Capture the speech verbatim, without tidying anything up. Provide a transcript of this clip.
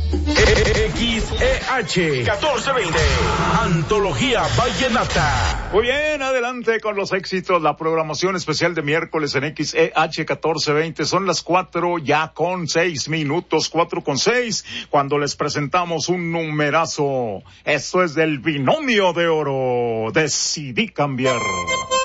X E H catorce veinte, Antología Vallenata. Muy bien, adelante con los éxitos, la programación especial de miércoles en X E H catorce veinte. Son las cuatro ya con seis minutos, cuatro con seis, cuando les presentamos un numerazo. Esto es del Binomio de Oro. Decidí cambiar.